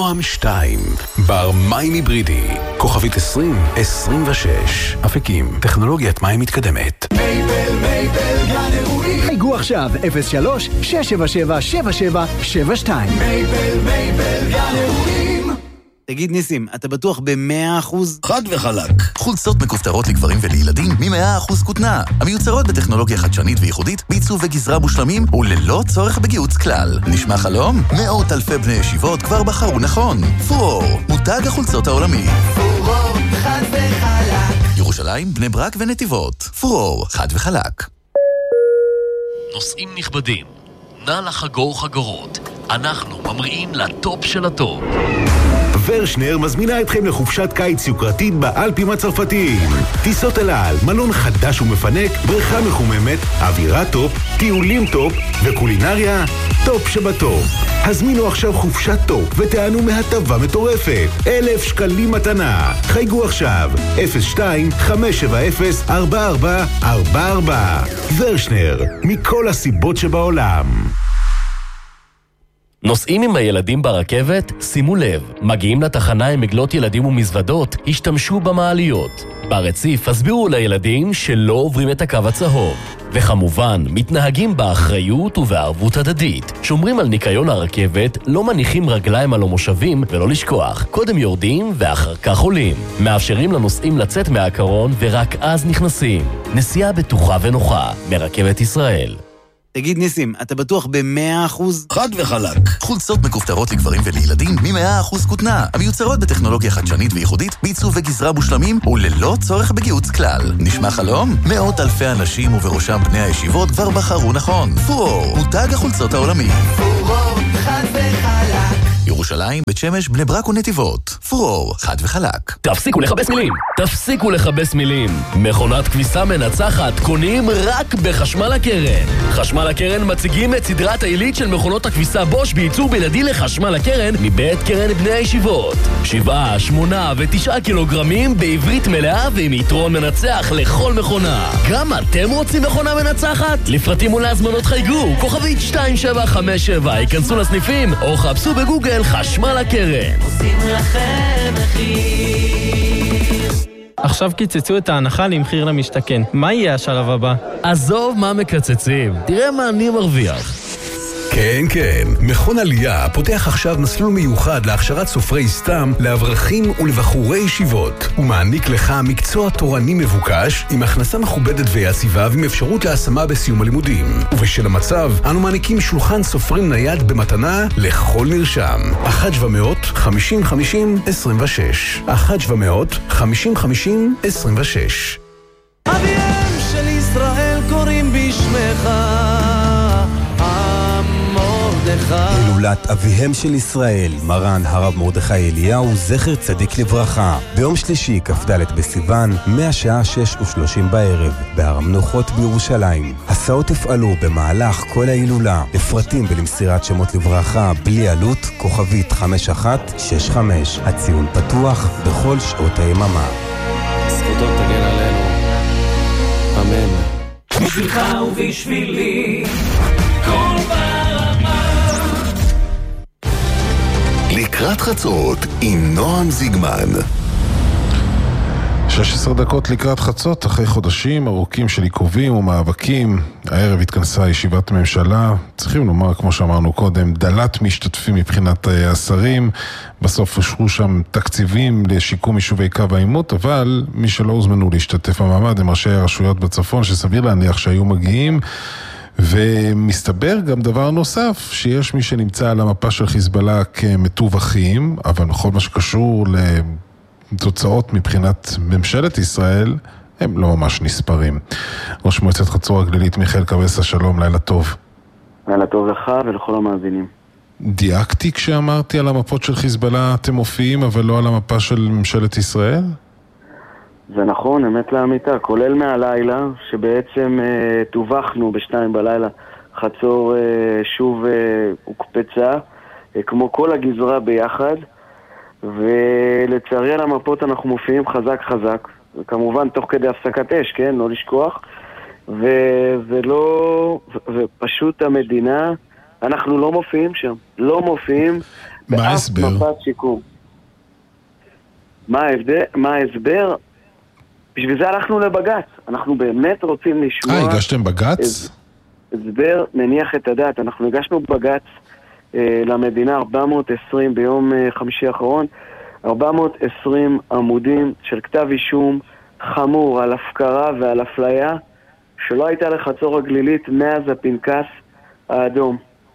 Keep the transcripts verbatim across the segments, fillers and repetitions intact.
נועם שתיים, בר מים היברידי, כוכבית עשרים עשרים ושש, אפיקים, טכנולוגיית מים מתקדמת. מייבל, מייבל, גן אירועים. חייגו עכשיו, אפס שלוש שש שבע שבע שבע שבע שבע שתיים. מייבל, מייבל, גן אירועים. תגיד ניסים, אתה בטוח ב-מאה אחוז? חד וחלק. חולצות מכופתרות לגברים ולילדים מ-מאה אחוז כותנה. המיוצרות בטכנולוגיה חדשנית וייחודית, בעיצוב וגזרה מושלמים וללא צורך בגיוץ כלל. נשמע חלום? מאות אלפי בני ישיבות כבר בחרו נכון. פורור, מותג החולצות העולמי. פורור, חד וחלק. ירושלים, בני ברק ונתיבות. פורור, חד וחלק. נוסעים נכבדים, נא לחגור חגורות. אנחנו ממריאים לטופ של הטופ. ורשנר מזמינה אתכם לחופשת קיץ יוקרתית באלפים הצרפתיים. טיסות אל על, מלון חדש ומפנק, בריכה מחוממת, אווירה טופ, טיולים טופ וקולינריה טופ שבטופ. הזמינו עכשיו חופשת טופ ותענו מהטבה מטורפת. אלף שקלים מתנה. חייגו עכשיו אפס שתיים חמש שבע אפס ארבע ארבע ארבע ארבע. ורשנר, מכל הסיבות שבעולם. נוסעים עם הילדים ברכבת? שימו לב, מגיעים לתחנה עם מגלות ילדים ומזוודות, השתמשו במעליות. ברציף הסבירו לילדים שלא עוברים את הקו הצהוב. וכמובן, מתנהגים באחריות ובערבות הדדית. שומרים על ניקיון הרכבת, לא מניחים רגליים על המושבים ולא לשכוח. קודם יורדים ואחר כך עולים. מאפשרים לנוסעים לצאת מהקרון ורק אז נכנסים. נסיעה בטוחה ונוחה מרכבת ישראל. תגיד ניסים, אתה בטוח ב-מאה אחוז? חד וחלק. חולצות מכופתרות לגברים ולילדים מ-מאה אחוז כותנה. המיוצרות בטכנולוגיה חדשנית וייחודית, בעיצוב וגזרה מושלמים וללא צורך בגיוץ כלל. נשמע חלום? מאות אלפי אנשים ובראשם בני הישיבות כבר בחרו נכון. פורור, מותג החולצות העולמי. פורור, חד וחלק. ירושלים, בית שמש, בני ברק ונתיבות. פורור, חד וחלק. תפסיקו לחבש מילים! תפסיקו לחבש מילים! מכונת כביסה מנצחת קונים רק בחשמל הקרן. חשמל הקרן מציגים את סדרת העילית של מכונות הכביסה בוש בייצור בלעדי לחשמל הקרן מבית קרן בני הישיבות. שבעה, שמונה ותשעה קילוגרמים בעברית מלאה ועם יתרון מנצח לכל מכונה. גם אתם רוצים מכונה מנצחת? לפרטים ולהזמנות חייגו, כוכבית שתיים שבע חמש שבע, היכנסו לסניפים או חפשו בגוגל חשמל הקרן. עושים לכם מחיר. עכשיו קיצצו את ההנחה למחיר למשתכן. מה יהיה השלב הבא? עזוב מה מקצצים, תראה מה אני מרוויח. כן, כן. מכון עלייה פותח עכשיו מסלול מיוחד להכשרת סופרי סתם לאברכים ולבחורי ישיבות. הוא מעניק לך מקצוע תורני מבוקש עם הכנסה מכובדת ויציבה ועם אפשרות להשמה בסיום הלימודים. ובשל המצב, אנו מעניקים שולחן סופרים נייד במתנה לכל נרשם. אחת שבע מאות חמישים חמישים עשרים ושש. אחת שבע מאות חמישים חמישים עשרים ושש. אביהם של ישראל קוראים בשמך. הילולת אביהם של ישראל, מרן הרב מרדכי אליהו, זכר צדיק לברכה, ביום שלישי כ"ד בסיוון, מהשעה שש ושלושים בערב, בהר המנוחות בירושלים. הסעות יפעלו במהלך כל ההילולה. לפרטים ולמסירת שמות לברכה בלי עלות, כוכבית חמש אחת שש חמש. הציון פתוח בכל שעות היממה. זכותו תגן עלינו, אמן. בשבילך ובשבילי כל ברמה. לקראת חצות עם נועם זיגמן. שש עשרה דקות לקראת חצות, אחרי חודשים ארוכים של עיכובים ומאבקים. הערב התכנסה ישיבת ממשלה, צריכים לומר, כמו שאמרנו קודם, דלת משתתפים מבחינת השרים. בסוף אושרו שם תקציבים לשיקום יישובי קו העימות, אבל מי שלא הוזמנו להשתתף במעמד הם ראשי הרשויות בצפון, שסביר להניח שהיו מגיעים. ומסתבר גם דבר נוסף, שיש מי שנמצא על המפה של חיזבאללה כמטווחים, אבל בכל מה שקשור לתוצאות מבחינת ממשלת ישראל, הם לא ממש נספרים. ראש מועצת חצור הגלילית מיכאל קבסה, שלום, לילה טוב. לילה טוב לך ולכל המאזינים. דייקתי כשאמרתי על המפות של חיזבאללה אתם מופיעים, אבל לא על המפה של ממשלת ישראל? זה נכון, אמת לאמיתה, כולל מהלילה, שבעצם אה, תובחנו בשתיים בלילה, חצור אה, שוב אה, הוקפצה, אה, כמו כל הגזרה ביחד, ולצערי על המפות אנחנו מופיעים חזק חזק, וכמובן תוך כדי הפסקת אש, כן, לא לשכוח, ו, ולא, ו, ופשוט המדינה, אנחנו לא מופיעים שם, לא מופיעים, מה ההסבר? מפת שיקום. מה ההבדל? מה ההסבר? בשביל זה הלכנו לבגץ. אנחנו באמת רוצים לשמוע... אה, הגשתם בגץ? הסבר מניח את הדעת. אנחנו הגשנו בגץ אה, למדינה ארבע מאות ועשרים ביום אה, חמישי האחרון, ארבע מאות ועשרים עמודים של כתב אישום חמור על הפקרה ועל אפליה שלא הייתה לחצור הגלילית מאז הפנקס האדום.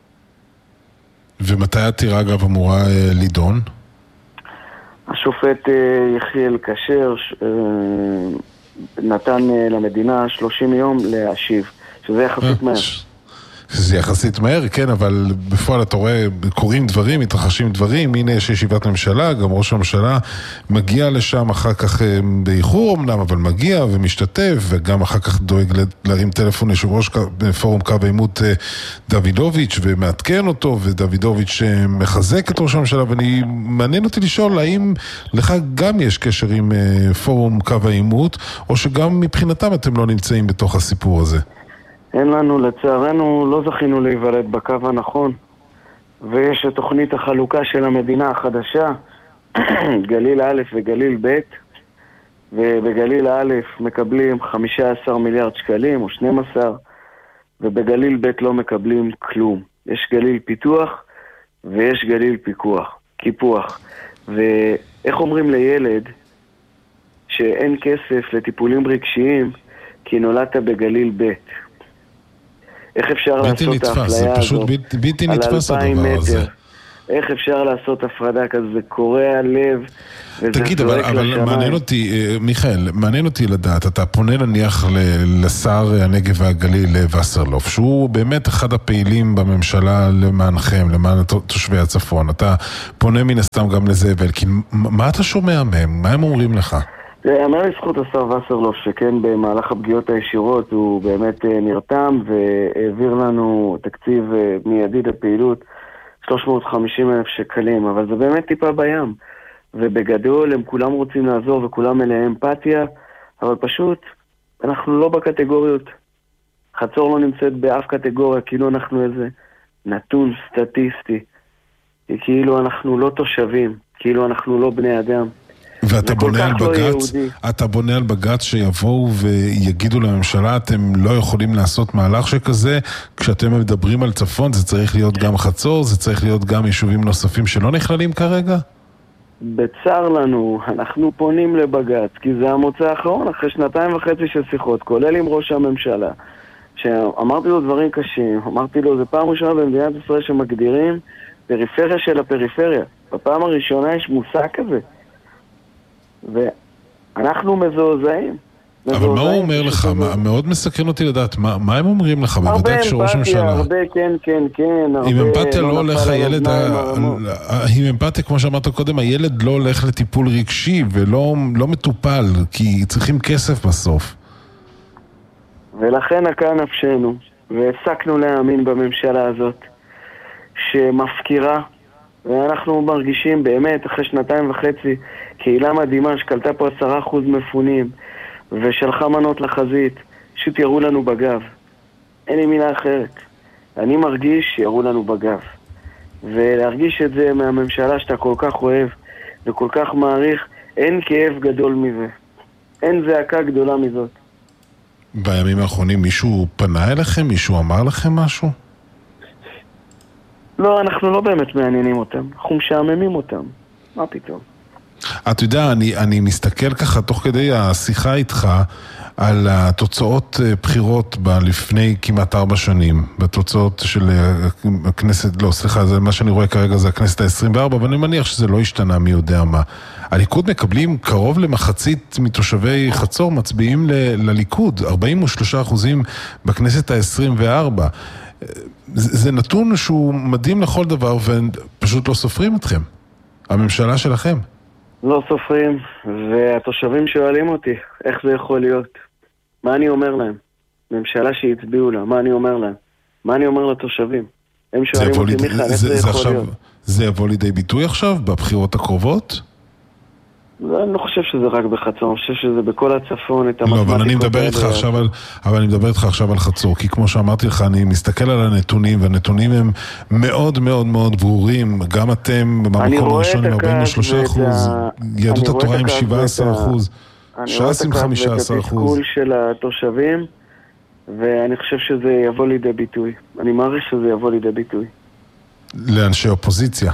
ומתי העתירה אגב אמורה אה, לידון? השופט אה, יחיאל כשר אה, נתן אה, למדינה שלושים יום להשיב, שזה יחסית מהר. זה יחסית מהר, כן, אבל בפועל אתה רואה, קורים דברים, מתרחשים דברים, הנה יש ישיבת ממשלה, גם ראש הממשלה מגיע לשם אחר כך באיחור אמנם, אבל מגיע ומשתתף, וגם אחר כך דואג להרים טלפון ליושב ראש פורום קו העימות דוידוביץ' ומעדכן אותו, ודוידוביץ' מחזק את ראש הממשלה, ואני מעניין אותי לשאול, האם לך גם יש קשר עם פורום קו העימות, או שגם מבחינתם אתם לא נמצאים בתוך הסיפור הזה? אין לנו, לצערנו, לא זכינו להיוולד בקו הנכון, ויש את תוכנית החלוקה של המדינה החדשה, גליל א' וגליל ב', ובגליל א' מקבלים חמישה עשר מיליארד שקלים או שנים עשר, ובגליל ב' לא מקבלים כלום. יש גליל פיתוח ויש גליל פיקוח, קיפוח. ואיך אומרים לילד שאין כסף לטיפולים רגשיים כי נולדת בגליל ב'? איך אפשר לעשות את האפליה הזאת בלתי נתפס הדבר הזה? איך אפשר לעשות הפרדה כזה? זה קורע לב. תגיד, אבל, אבל מעניין אותי, מיכאל, מעניין אותי לדעת, אתה פונה נניח לשר הנגב והגליל וסרלוף, שהוא באמת אחד הפעילים בממשלה למענכם, למען תושבי הצפון. אתה פונה מן הסתם גם לזה, ולכן, מה אתה שומע מהם? מה הם אומרים לך? אמר לזכות השר וסרלוף שכן במהלך הפגיעות הישירות הוא באמת נרתם והעביר לנו תקציב מיידי לפעילות שלוש מאות וחמישים אלף שקלים, אבל זה באמת טיפה בים, ובגדול הם כולם רוצים לעזור וכולם מלא אמפתיה, אבל פשוט אנחנו לא בקטגוריות. חצור לא נמצאת באף קטגוריה, כאילו אנחנו איזה נתון סטטיסטי, כאילו אנחנו לא תושבים, כאילו אנחנו לא בני אדם. ואתה בונה על בגץ, אתה בונה על בגץ שיבואו ויגידו לממשלה, אתם לא יכולים לעשות מהלך שכזה, כשאתם מדברים על צפון, זה צריך להיות גם חצור, זה צריך להיות גם יישובים נוספים שלא נכללים כרגע? בצר לנו, אנחנו פונים לבגץ, כי זה המוצא האחרון, אחרי שנתיים וחצי של שיחות, כולל עם ראש הממשלה, שאמרתי לו דברים קשים, אמרתי לו, זה פעם ראשונה במדינת ישראל שמגדירים פריפריה של הפריפריה. בפעם הראשונה יש מושג כזה. ואנחנו מזועזעים. אבל מה הוא אומר לך? מאוד מסקרן אותי לדעת, מה הם אומרים לך? בוודאי כשראש הממשלה. הרבה, כן, כן, כן. עם אמפתיה לא הולך הילד, עם אמפתיה, כמו שאמרת קודם, הילד לא הולך לטיפול רגשי ולא מטופל, כי צריכים כסף בסוף. ולכן נקעה נפשנו, והפסקנו להאמין בממשלה הזאת, שמפקירה, ואנחנו מרגישים באמת, אחרי שנתיים וחצי, קהילה מדהימה שקלטה פה עשרה אחוז מפונים, ושלחה מנות לחזית, פשוט יראו לנו בגב. אין לי מילה אחרת. אני מרגיש שיראו לנו בגב. ולהרגיש את זה מהממשלה שאתה כל כך אוהב, וכל כך מעריך, אין כאב גדול מזה. אין זעקה גדולה מזאת. בימים האחרונים מישהו פנה אליכם? מישהו אמר לכם משהו? לא, אנחנו לא באמת מעניינים אותם. אנחנו משעממים אותם. מה פתאום? אתה יודע, אני, אני מסתכל ככה תוך כדי השיחה איתך על התוצאות בחירות לפני כמעט ארבע שנים, בתוצאות של הכנסת, לא, סליחה, זה מה שאני רואה כרגע זה הכנסת ה-עשרים וארבע, אבל אני מניח שזה לא השתנה מי יודע מה. הליכוד מקבלים קרוב למחצית מתושבי חצור מצביעים ל- לליכוד, ארבעים ושלושה אחוזים בכנסת ה-עשרים וארבע. זה, זה נתון שהוא מדהים לכל דבר, ופשוט לא סופרים אתכם. הממשלה שלכם. לא סופרים, והתושבים שואלים אותי, איך זה יכול להיות? מה אני אומר להם? ממשלה שהצביעו לה, מה אני אומר להם? מה אני אומר לתושבים? הם שואלים אותי, מיכל, איך זה, זה יכול עכשיו, להיות? זה יבוא לידי ביטוי עכשיו, בבחירות הקרובות? אני לא חושב שזה רק בחצור, אני חושב שזה בכל הצפון, את המתמטיקות. לא, אבל אני מדבר איתך עכשיו על, אבל אני מדבר איתך עכשיו על חצור, כי כמו שאמרתי לך, אני מסתכל על הנתונים, והנתונים הם מאוד מאוד מאוד ברורים, גם אתם במקום הראשון עם ארבעים ושלושה אחוז, יהדות התורה עם שבעה עשר אחוז, ש"ס עם חמישה עשר אחוז. אני רואה את התסכול של התושבים, ואני חושב שזה יבוא לידי ביטוי. אני מעריך שזה יבוא לידי ביטוי. לאנשי אופוזיציה.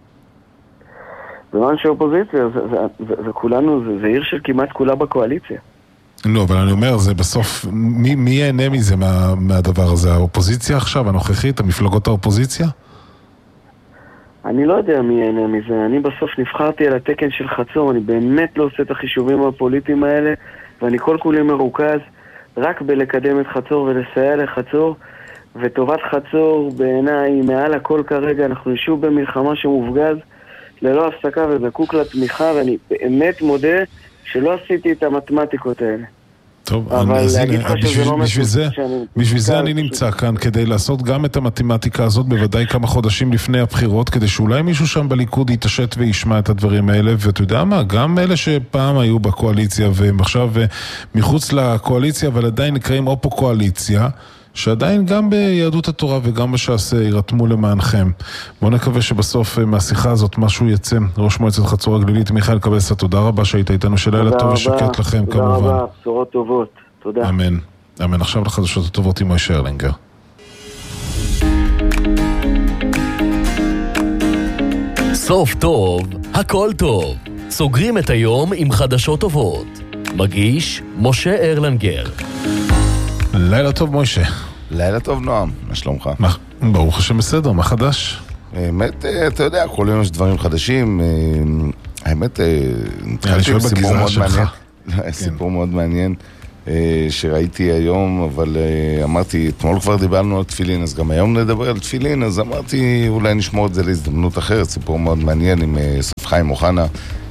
זה אנשי אופוזיציה, וכולנו, זה עיר של כמעט כולה בקואליציה. לא, אבל אני אומר, זה בסוף, מי, מי ייהנה מזה מה, מהדבר הזה? האופוזיציה עכשיו, הנוכחית, המפלגות האופוזיציה? אני לא יודע מי ייהנה מזה. אני בסוף נבחרתי על התקן של חצור, אני באמת לא עושה את החישובים הפוליטיים האלה, ואני כל כולי מרוכז רק בלקדם את חצור ולסייע לחצור, וטובת חצור בעיניי מעל הכל כרגע. אנחנו שוב במלחמה שמופגז ללא הפסקה וזקוק לתמיכה, ואני באמת מודה שלא עשיתי את המתמטיקות האלה. טוב, אז הנה, בשביל זה, בשביל זה אני נמצא כאן, כדי לעשות גם את המתמטיקה הזאת, בוודאי כמה חודשים לפני הבחירות, כדי שאולי מישהו שם בליכוד יתעשת וישמע את הדברים האלה, ואתה יודע מה, גם אלה שפעם היו בקואליציה, והם עכשיו מחוץ לקואליציה, אבל עדיין נקראים אופו קואליציה, שעדיין גם ביהדות התורה וגם בש"ס ירתמו למענכם. בואו נקווה שבסוף מהשיחה הזאת משהו יצא. ראש מועצת חצור הגלילית מיכאל קבסה, תודה רבה שהיית איתנו, שלילה טוב ושקט לכם כמובן. תודה רבה, בשורות טובות, תודה. אמן, אמן. עכשיו לחדשות הטובות עם מוישה ארלינגר. סוף טוב, הכל טוב. סוגרים את היום עם חדשות טובות. מגיש משה ארלינגר. לילה טוב מוישה. לילה טוב נועם, מה שלומך? ברוך השם בסדר, מה חדש? האמת, אתה יודע, כל יום יש דברים חדשים. האמת, נתחלתי עם סיפור מאוד מעניין. סיפור מאוד מעניין שראיתי היום, אבל אמרתי, אתמול כבר דיברנו על תפילין, אז גם היום נדבר על תפילין, אז אמרתי, אולי נשמור את זה להזדמנות אחרת. סיפור מאוד מעניין עם סוף חיים אוחנה,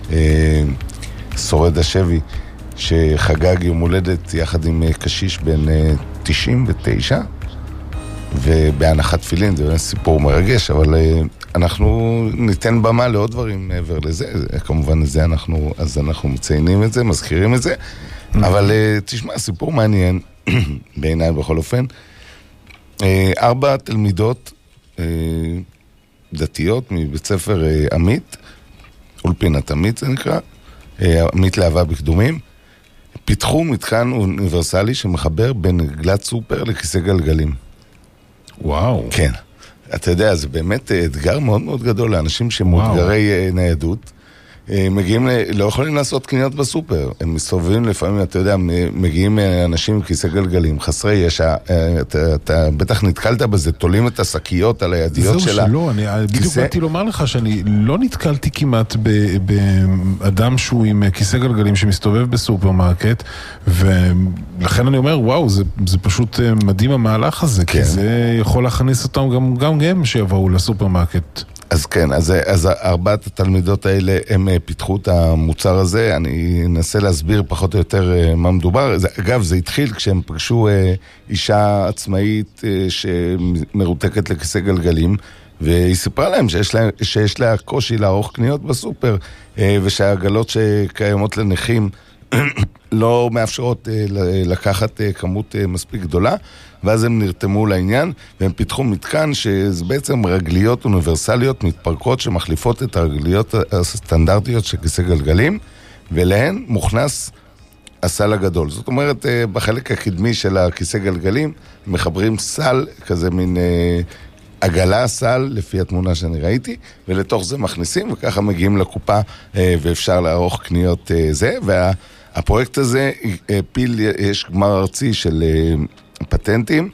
שורד השבי, שחגג יום הולדת יחד עם קשיש בן תשעים ותשע, ובהנחת תפילין. זה סיפור מרגש, אבל אנחנו ניתן במה לעוד דברים מעבר לזה. כמובן לזה אנחנו, אז אנחנו מציינים את זה, מזכירים את זה, אבל תשמע, סיפור מעניין בעיניי בכל אופן. ארבע תלמידות דתיות מבית ספר עמית, אולפינת עמית זה נקרא, עמית לאהבה בקדומים, פיתחו מתקן אוניברסלי שמחבר בין גלת סופר לכיסא גלגלים. וואו. כן. אתה יודע, זה באמת אתגר מאוד מאוד גדול לאנשים שמאותגרי ניידות. מגיעים, לא יכולים לעשות קניות בסופר. הם מסתובבים לפעמים, אתה יודע, מגיעים אנשים עם כיסא גלגלים, חסרי ישע, אתה, אתה בטח נתקלת בזה, תולים את השקיות על הידיות שלה. זהו שלא, אני בדיוק באתי לומר לך שאני לא נתקלתי כמעט באדם שהוא עם כיסא גלגלים שמסתובב בסופרמרקט, ולכן אני אומר, וואו, זה, זה פשוט מדהים המהלך הזה, כן. כי זה יכול להכניס אותם גם, גם הם שיבואו לסופרמרקט. אז כן, אז, אז ארבעת התלמידות האלה, הם פיתחו את המוצר הזה. אני אנסה להסביר פחות או יותר מה מדובר. זה, אגב, זה התחיל כשהם פגשו אישה עצמאית שמרותקת לכיסא גלגלים, והיא סיפרה להם שיש לה, שיש לה קושי לערוך קניות בסופר, ושהעגלות שקיימות לנכים לא מאפשרות לקחת כמות מספיק גדולה, ואז הם נרתמו לעניין, והם פיתחו מתקן שזה בעצם רגליות אוניברסליות מתפרקות שמחליפות את הרגליות הסטנדרטיות של כיסא גלגלים, ולהן מוכנס הסל הגדול. זאת אומרת, בחלק הקדמי של הכיסא גלגלים מחברים סל, כזה מין עגלה סל, לפי התמונה שאני ראיתי, ולתוך זה מכניסים, וככה מגיעים לקופה ואפשר לערוך קניות זה, והפרויקט הזה פיל, יש גמר ארצי של פטנטים,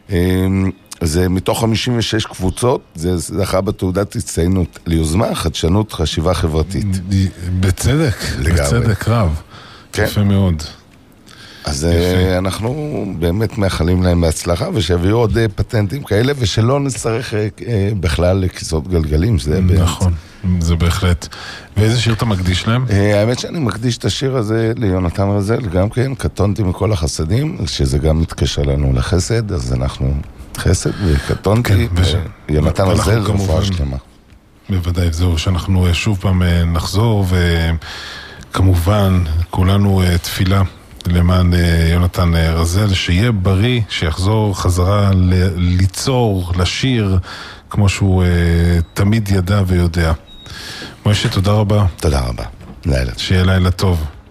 זה מתוך חמישים ושש קבוצות, זה זכה בתעודת הצטיינות ליוזמה, חדשנות, חשיבה חברתית. בצדק, בצדק רב. יפה מאוד. אז אנחנו באמת מאחלים להם בהצלחה, ושהביאו עוד פטנטים כאלה, ושלא נצטרך בכלל לכיסאות גלגלים. נכון, זה בהחלט. ואיזה שיר אתה מקדיש להם? האמת שאני מקדיש את השיר הזה ליונתן רזל, גם כן, קטונתי מכל החסדים, שזה גם מתקשר לנו לחסד, אז אנחנו חסד וקטונתי, ויונתן רזל רפואה שלמה. בוודאי, זהו, שאנחנו שוב פעם נחזור ו... כמובן, כולנו תפילה למען יונתן רזל, שיהיה בריא, שיחזור חזרה ל- ליצור, לשיר, כמו שהוא תמיד ידע ויודע. משה, תודה רבה. תודה רבה. לילה. שיהיה לילה טוב.